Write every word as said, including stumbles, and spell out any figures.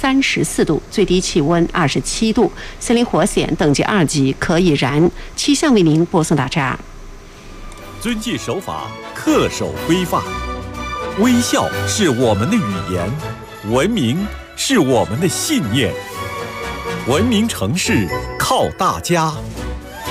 三十四度，最低气温二十七度，森林火险等级二级，可以燃。气象为您播送到这儿。 遵纪守法，恪守规范，微笑是我们的语言，文明是我们的信念。文明城市靠大家。